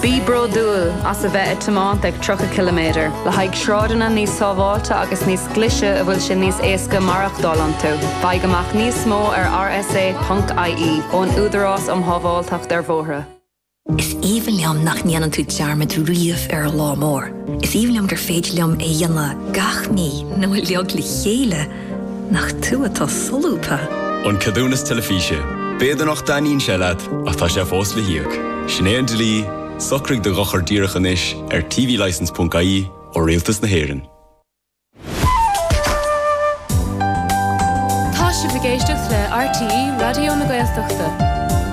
Bí brodúil as a bheith tamát ag 3 kilometr, le haig srádanna níos sábháilte agus níos glise a bhfuil sin níos éasca marach an tú. Baig amach níos mó ar rsa.ie ón údarás hábháilteach ar bhóthra. Is even liam nach níanaan tú dearmid riamh ar lámór. Is even liam gur féidir liam é dhéanla gach ní nó leog le chéile nach tú atá solúpa. An cadúnas telefíse, béidir nach daíonn se leat ach tá sé fós le hiíoc. Sinéad de lí, socraigh de gachar díreachan is ar tvlicense.ie ó Rialtas na Héireann. Tá sé bhgéisteach le RTE Radio na Gaeltachta.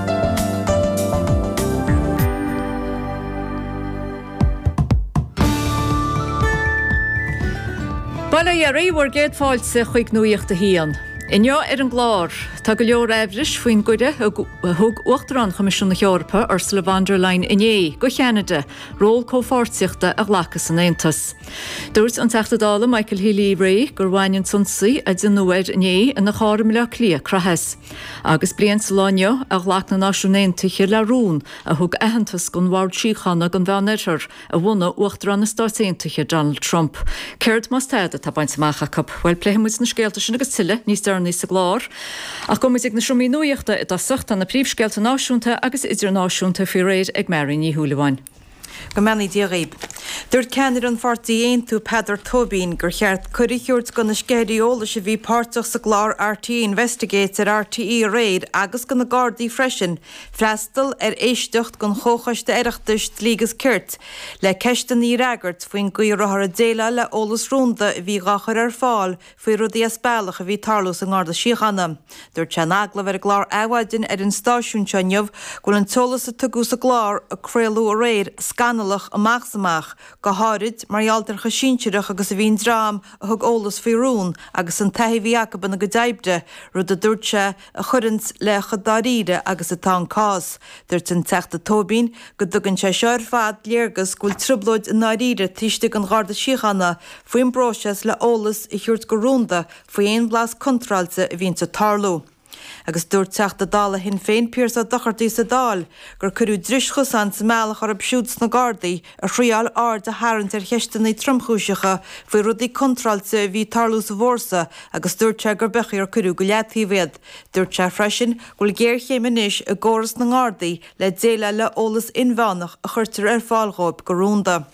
Bala ar éhar géad fáilte chuig nuíocht a hían. Inne ar an glár, tá go leor ebris faoin goide a thug Uachtarán Comisiúna Eorpa Ursula von der Leyen inné go cheanada ról cófáirtíochta a ghlachas an Aontas. Dúirt an teachtadála Michael Healy-Rae gur bhhainneann sunsaí a dionúid inné in na cháram le clia crahas. Agus blian sa láineo a ghlach na náisiúnéntaigh le rún a thug aitheantas gon bhhaird síochanna gon bheannéitir a bhuna Uachtarán na Stáitséntaithe Donald Trump. Ceirt más teada tá baint amach cap bhfuil pléimiid na scéalta sin agus tuile níos níos sa glár. Ach go muid ag na siomí nuíochta i dasachta na príomhscéalta náisiúnta agus idirnáisiúnta fi réid ag Mary ní Thuúlaháin. Go mena díaghaib. Dúirt ceannar an fortaíon tú Peadar Tobin gur cheart cuiriúirt go na scéiríola se bhí páirteach sa glár RTE Investigates ar RTE Raid agus go na Gardaí freisin freistal ar éisteacht gon chóchaiste iireachtas lígus cirt le ceiste ní ragart faoin gaothar a déile le ólas rúnda bhí gachar ar fáil faoi rudí a spéalach a bhí tarlús an Garda Síochanna. Dúirt se agla ar a glár áhaidim ar an stáisiún teanmh gon an tolas a tugu sa glár a crealú a réid scanalach amachsamach go hárid maraltar chasínteach agus a bhín drám a thug ólas fiúrún agus an taihíhacha ban na go daibde rud a dúirte a churint le chadaríide agus a tá cás. Dúirt an teachta Tobin go dugann sé seir fad léargus gúil triblóid in náíide tíiste an Garda Síochanna faoin broses le ólas i chuirt go rúnda faoi éon blas contrailte a bhín sa tarlú. Agus dúirt teachta dála hin féin Piers a dachartaí sa dál gur curú drischus an sa mealach ar a bsiúds na Gardaí a chríal ard a hairant ar cheistena tromchúisecha faoi rudí contrailte bhí tarlú sa bhórsa agus dúirt se gur bechaí ar curú go leathíhéad. Dúirt se freisin ghfuil géir chéimiis a ggóras na Gardaí le déile le ólas inmhánach a chuirtar ar fáilghóib go rúnda.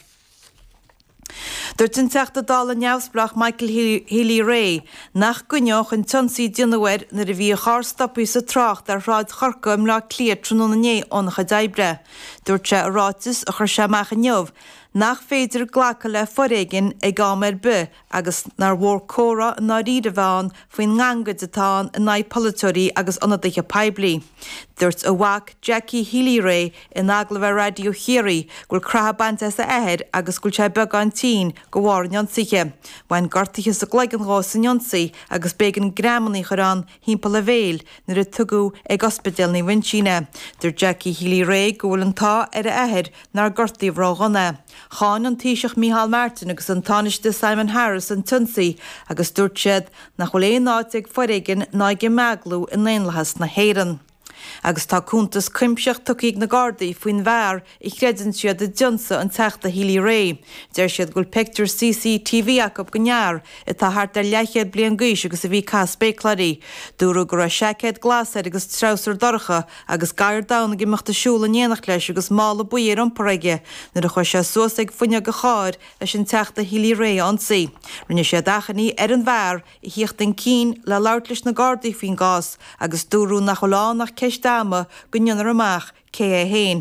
Dúirt an teachta dála neamhsprach Michael Healy-Rae nach gunneoch an tionsaí dionahhair na a bhí cháirstoppaí sa trácht ar ráid chorca im le clia trónané ónach a daibre. Dúirt se a rátas a chur seach a neamh nach féidir ghlacha le foréigin ag gámar bu agus nar bhór córa na ríide bháin faoin ngangad atá in naid politúirí agus anadaithe peblií. Dúirt a bhac Jackie Healy-Rae in aglah radio Chéirí ghfuil crutha bantas a éhead agus gúil sé beagán tí go bhhair nionsaige. Bhain gartaithe sa gleigan rá san nionsaí agus bégan grammaní chorán hímpel le bhéil nuair a tugu ag ospidéal ní Vinsíne. Dúirt Jackie Healy-Rae go bhfuil antá ar a éhead nar gartaí bhráganna. Cháin an tíiseach Micheál Martin agus an táiste Simon Harris an tunsaí agus dúirt siad nach bhfuil éon áit ag foréigin ná ag meaglú in léonlachas na Héireann. Agus tá cúntas cuimseach tucaigh na Gardaí faoin bhar i chreidann siad a dionsa an teachta Healy-Rae. Deir siad gúil picture CCTV acu go near i tá thart ar leichéad blian gaiis agus a bhí cas béclarí. Dúrú gur a seicéad glasir agus trásar dorcha agus gaiir dana gimachta siúla néanach leis agus mála buí ar iompaige nar a chuir sé suas ag fuine go cháir leis an teachta Healy-Rae ansaí. Rinne sé dachaní ar an bhar i hiocht an cín le leirtlis na Gardaí faoin gás agus dúrú nach choláán nach ceist dáma gunneanar amach cé é héin.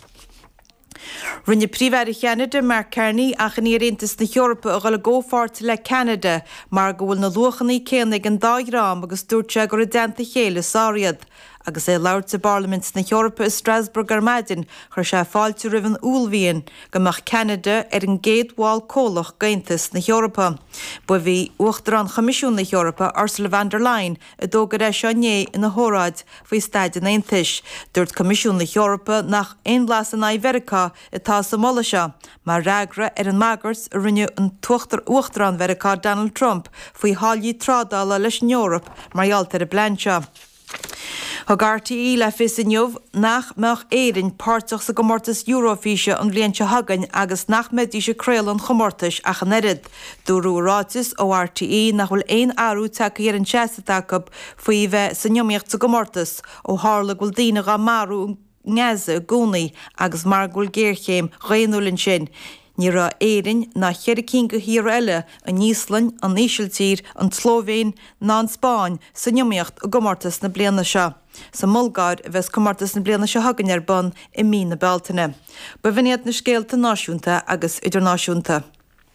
Rinne príomhhead Cheanada mar Kearney a chaní réantas na Eorpa a gáil ggófáirt le Canada mar go bhfuil na luchaní céannig an dágrám agus dúirte gur a déanta chéile sáriad. Agus é labhairt sa Parliament na Eorpa is Strasbourg ar maidin chuir sé fáilte roimh an úlmhíon gomach Canada ar an géadháil cólach gaontas na Eorpa. Bu bhí Uachtarán Comisiún na Eorpa Ursula von der Leyen a dógad é seoné ina hóráid faoi Staidean Aontais. Dúirt Comisiún na Eorpa nach aon blas an Mherica atá sa mola seo, mar reagra ar an magart a rinne an tuachtar Uachtarán Mherica Donald Trump faoi hálaí trádála leis an Eorpa marghealtar a blanse. Thg RTE le fis inniuh nach meach éirin páirteach sa gomórtas Eurofíse an bblionnte hagann agus nach medí se créil an chomórtais a chanerid. Dúrú rátis ó RTE nach bhfuil éon áú take ar an seastatacab faoi bheith sa neomíocht sa gomórtas ó hála bhfuil daine ga marú ngeze gúnaí agus mar gúil géirchéim réanúlinn sin. Ní ra éirin na cheir cín go hír eile an Níoslan, an Ísiltír, an Slóvéin ná an Spáin sa neomíocht a gomórtas na bliana seo. Sa mulgáir bheits comórtas na bliana se hagann ar bun I mí na Beltaine. Ba bhíad na scéalta náisiúnta agus idirnáisiúnta.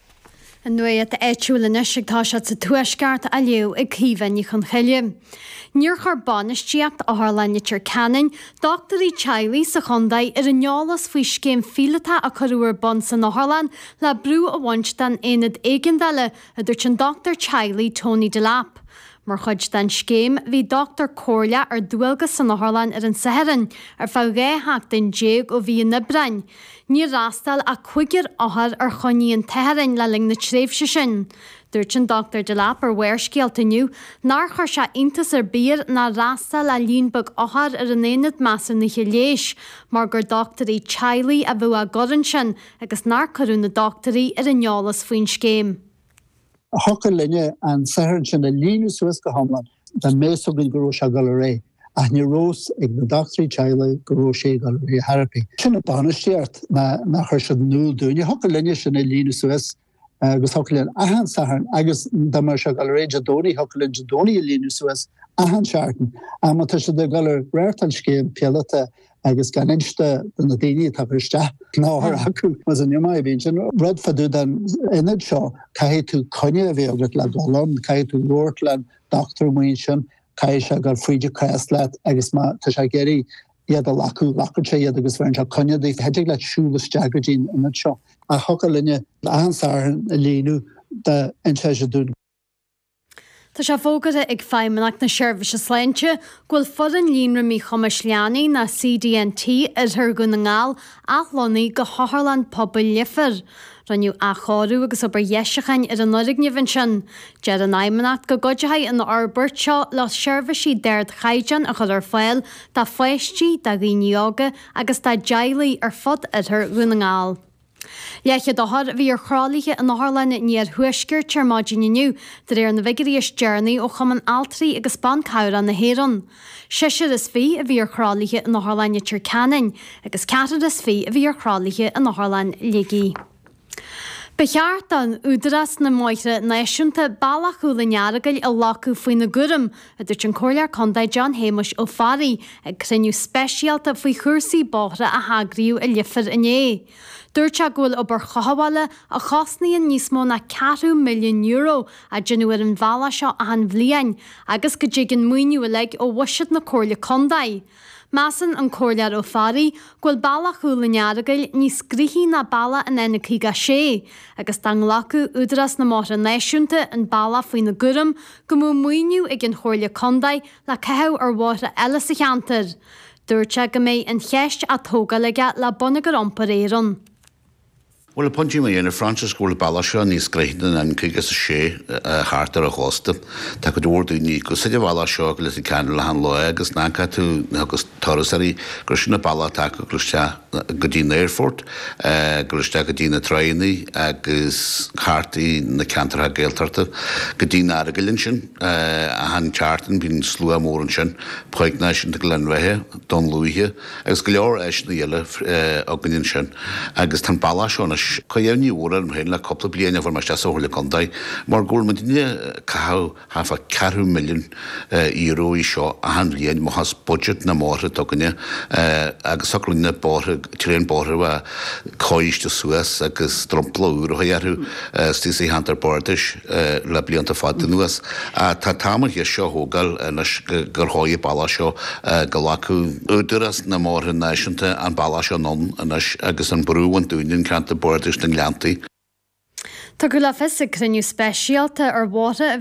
An nuad éitiúla sigtá se sa tuaisceart a leo ag cíhainní chun cheile. Níor chu banistíocht á Harlainnitir Canin, Dr. Chiley sa chundaid ar an neolalas faoi scéim fílata a choúir bon san na Harlan le brú a bhaint den éad éigeandaile a dúirt an Dr. Chiley Tony Delap. Mar chuid den scéim hí Dr. Córla ar dúilgus san na Harlan ar an Saharan ar fá rétheach den déag ó bhí na Brein. Ní rastal a chuigiar áthar ar choníon Teharan le ling na tréimhse sin. Dúirt an Dr. Delap ar bhuairscéalta nniu, nar chuir se intas ar bír na rastal a líonbug áthar ar an éad measa na léis, mar gur Dr. Chiley a bhua goran sin agus nar chuún na doctorí ar an neolalas faoin scéim. Hocker linne an Saharan sin a líú Suez go Hamlan den méógin goró se gal ré a ní rós ag na Dr. Chiley goró sé gal ré Harpi. Sin a banistíart na chuir se núl dúine hocker linne sin a líú Suez agus hokelin ahan Saharan agus da mar se gal ré jadóí hokelin jadóí a líú Suez ahan searten a mat se de gal réirtalcéim pealata agus gan inste na daine tapiste náhar acu was an jomai bhín sin rud fadú den inad seo cai tú conne a bhí agus le Golan, cai tú Roirtland, Dr. Muin sin, cai se gal Friide Creslet agus má tá se geirí iad a lacu sé iad agus bhain se conne dí heidir le siúla steagradín inad seo. A hoca linne ansaran a líú de inse dún. Tá se fógad ag feimmenach na seirbhise sléinte ghfuil fud an líonra mí chomasleanaí na CDNT ar thur go na ngáil athlonaí go Harlan pobail lifar. Ranniu a chorú agus obair dhéisechain ar an nuirignehann sin. Dead an aimmenacht go goidethe an arbert seo le seirbhisí déird chaidan a chud ar fáil tá foiisttí da ghaoineoga agus tá dealaí ar fud ar thur go na ngáil. Leiche dohar bhí ar chrálaithe an Harlan níor thuisceir tearmáidiniu de ar na bhigiríos Journey ó chuman altrií agus ban cabhra na Héireann. Siise is fí a bhí ar chrálaithe an Harlainnitir Canin agus ceatar is fí a bhí ar chrálaithe an Harlan Ligií. Becheart an údaras na moithre náisiúnta bailachúla nearagail a lacu faoin na gurim a dúirt an cóilear condaid John Hamish ó Fari ag criniú speisialta faoi chuirsaí báthra a hagriú a lifar inné. Dúirt se ghfuil obair chahabhaile a chosnaíonn níos mó na 4 milliún euro a genúir an bhela seo a an bhliain agus go dtí an muoinú le ó bhuisead na cóirla condaid. Masan an cóilear ó Fari ghfuil bailachúla nearagail níos grithí na balla an ena chuige sé, agus dan lacu údaras na máthra náisiúnta an balla faoin na gurim go mú muoinú ag an chóirla condaid le cethebh ar bháthra eile sa cheantar. Dúirt se go méid an cheist a tóga leige le buna go rompar éireann. Well, a punti me in a Francis School Balasha ní skrehden an kigas sé hartar a hosta tá go dúirú ní go sé Balasha go le can le han lo agus náca tú agus torsarí grusna balla tá go gluiste godín Airfort gluiste godína trainní agus hartaí na cantar géaltarta godín agilin sin a han chartan bín slú mórin sin poigna sin de Glenrehe Don Louise agus go leor eis na dhéile aganinn sin agus tan Balasha Coyevni óra an hén le coppla bliana for meiste óla condaid, mar gúlmad ní cathú hafa 4 milliún euro í seo a han blian mo has budget na mórtha tuganne agus sacrúna bórtha tréan bórtha a coiste Suez agus trompla úr haarú stíí hantar bordis le blianta fada nuas a tá támar hé seo hógal gur háí balla seo go lacu údaras na mórtha náisiúnta an balla seo non agus an brúhan dúinn canta bordis den leantaí. Tá go le fis a criniú speisialta ar bháta